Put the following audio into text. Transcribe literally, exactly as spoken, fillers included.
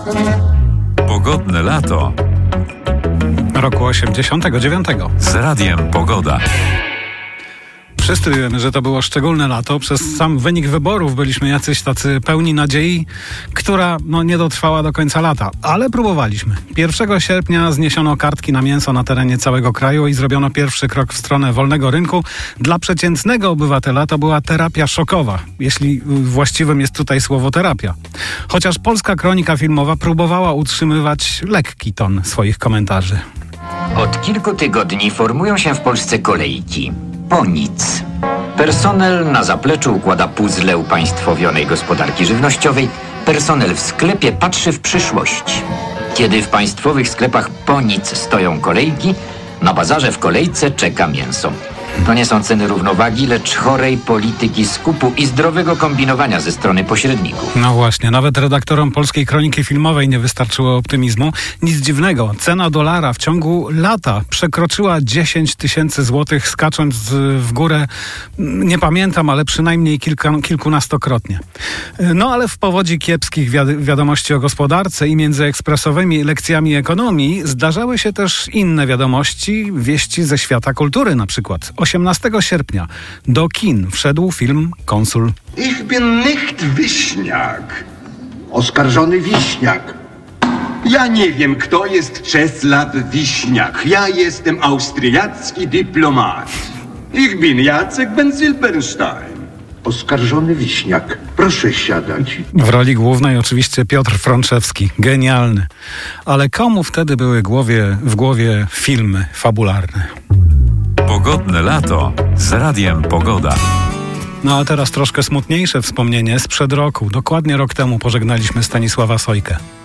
Pogodne lato roku osiemdziesiątego dziewiątego. z Radiem Pogoda. Wszyscy wiemy, że to było szczególne lato. Przez sam wynik wyborów byliśmy jacyś tacy pełni nadziei, która no, nie dotrwała do końca lata. Ale próbowaliśmy. pierwszego sierpnia zniesiono kartki na mięso na terenie całego kraju i zrobiono pierwszy krok w stronę wolnego rynku. Dla przeciętnego obywatela to była terapia szokowa, jeśli właściwym jest tutaj słowo terapia. Chociaż Polska Kronika Filmowa próbowała utrzymywać lekki ton swoich komentarzy. Od kilku tygodni formują się w Polsce kolejki. Po nic. Personel na zapleczu układa puzzle upaństwowionej gospodarki żywnościowej. Personel w sklepie patrzy w przyszłość. Kiedy w państwowych sklepach po nic stoją kolejki, na bazarze w kolejce czeka mięso. To nie są ceny równowagi, lecz chorej polityki skupu i zdrowego kombinowania ze strony pośredników. No właśnie, nawet redaktorom Polskiej Kroniki Filmowej nie wystarczyło optymizmu. Nic dziwnego, cena dolara w ciągu lata przekroczyła dziesięć tysięcy złotych, skacząc w górę, nie pamiętam, ale przynajmniej kilka, kilkunastokrotnie. No ale w powodzi kiepskich wiad- wiadomości o gospodarce i między ekspresowymi lekcjami ekonomii zdarzały się też inne wiadomości, wieści ze świata kultury na przykład. osiemnastego sierpnia do kin wszedł film Konsul. Ich bin nicht Wiśniak. Oskarżony Wiśniak. Ja nie wiem, kto jest Czesław Wiśniak. Ja jestem austriacki dyplomat. Ich bin Jacek Ben-Silberstein. Oskarżony Wiśniak. Proszę siadać. W roli głównej oczywiście Piotr Frączewski. Genialny. Ale komu wtedy były głowie, w głowie filmy fabularne? Pogodne lato z Radiem Pogoda. No a teraz troszkę smutniejsze wspomnienie sprzed roku. Dokładnie rok temu pożegnaliśmy Stanisława Sojkę.